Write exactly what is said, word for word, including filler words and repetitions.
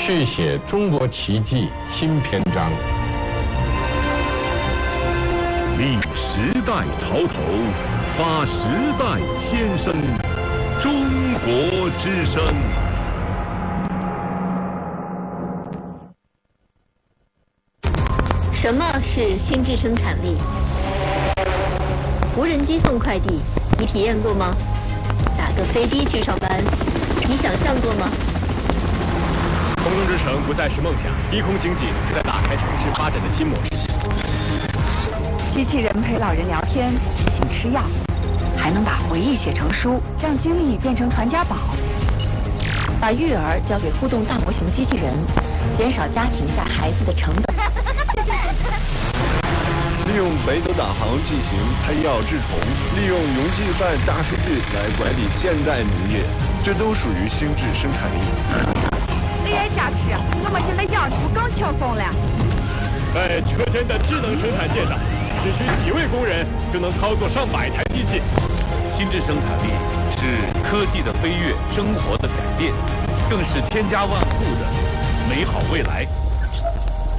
续写中国奇迹新篇章。 立时代潮头，发时代先声，中国之声。 什么是心智生产力？无人机送快递，你体验过吗？打个飞的去上班，你想象过吗？ 空中之城不再是梦想，低空经济是在打开城市发展的新模式。 机器人陪老人聊天，提醒吃药，还能把回忆写成书，让经历变成传家宝。 把育儿交给互动大模型机器人，减少家庭带孩子的成本。 利用北斗导航进行喷药治虫，利用云计算大数据来管理现代农业，这都属于心智生产力。 A I 加持，我们现在养猪更轻松了。 在车间的智能生产线上，只需几位工人就能操作上百台机器。 心智生产力是科技的飞跃，生活的改变，更是千家万户的美好未来。